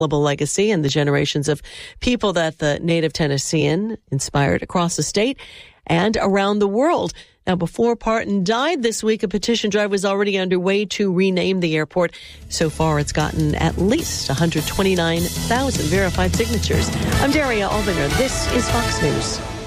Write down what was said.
legacy and the generations of people that the native Tennessean inspired across the state and around the world. Now, before Parton died this week, a petition drive was already underway to rename the airport. So far, it's gotten at least 129,000 verified signatures. I'm Daria Alvinger. This is Fox News.